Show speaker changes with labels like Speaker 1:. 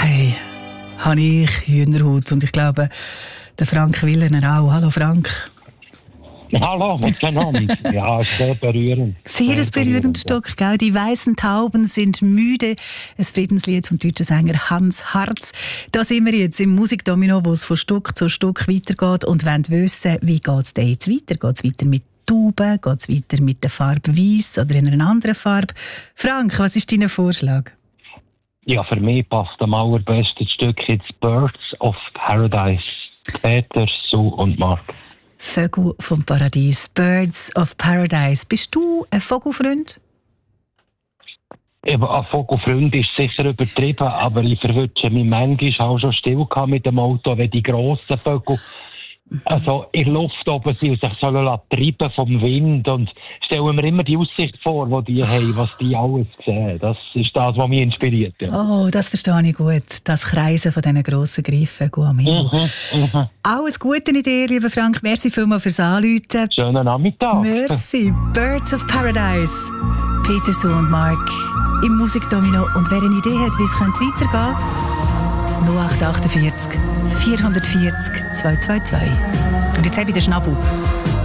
Speaker 1: Hey, habe ich Hühnerhaut und ich glaube, der Frank Willener auch. Hallo Frank.
Speaker 2: Hallo miteinander. Ja, ist sehr berührend.
Speaker 1: Sehr ein berührendes Stück, gell? Die weißen Tauben sind müde. Ein Friedenslied vom deutschen Sänger Hans Harz. Da sind wir jetzt im Musikdomino, wo es von Stück zu Stück weitergeht und wollen wissen, wie geht es denn jetzt weiter? Geht es weiter mit Tauben? Geht es weiter mit der Farbe Weiss oder in einer anderen Farbe? Frank, was ist dein Vorschlag?
Speaker 2: Ja, für mich passt am allerbesten Stück jetzt Birds of Paradise. Peter, Sue und Mark.
Speaker 1: Vögel vom Paradies, Birds of Paradise. Bist du ein Vogelfreund?
Speaker 2: Eben, ein Vogelfreund ist sicher übertrieben, aber ich verwünsche mich manchmal auch schon still mit dem Auto, wenn die grossen Vögel also in der Luft oben sind und sich treiben vom Wind. Und stellen mir immer die Aussicht vor, die die haben, was die alles sehen. Das ist das, was mich inspiriert. Ja.
Speaker 1: Oh, das verstehe ich gut. Das Kreisen von diesen grossen Greifvögeln am Himmel. Alles Gute in dir, lieber Frank. Merci vielmals fürs Anrufen.
Speaker 2: Schönen Nachmittag.
Speaker 1: Merci. Birds of Paradise. Peter, Sue und Mark im Musikdomino. Und wer eine Idee hat, wie es weitergehen könnte, 0848 440 222. Und jetzt habe ich den Schnabel.